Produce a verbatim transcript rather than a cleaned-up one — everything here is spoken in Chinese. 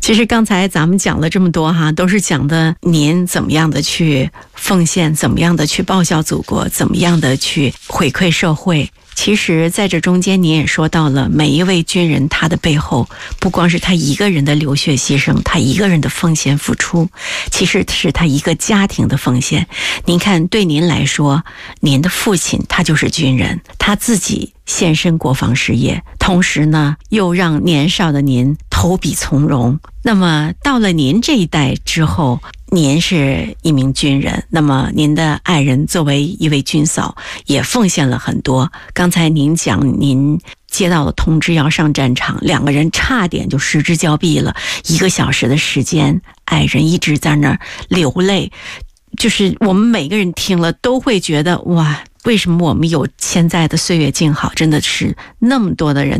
其实刚才咱们讲了这么多哈，都是讲的您怎么样的去奉献，怎么样的去报效祖国，怎么样的去回馈社会。其实在这中间您也说到了，每一位军人他的背后不光是他一个人的流血牺牲，他一个人的奉献付出，其实是他一个家庭的奉献。您看对您来说，您的父亲他就是军人，他自己献身国防事业，同时呢又让年少的您投笔从戎。那么到了您这一代之后，您是一名军人，那么您的爱人作为一位军嫂也奉献了很多。刚才您讲您接到了通知要上战场，两个人差点就失之交臂了，一个小时的时间，爱人一直在那儿流泪，就是我们每个人听了都会觉得哇，为什么我们有现在的岁月静好，真的是那么多的人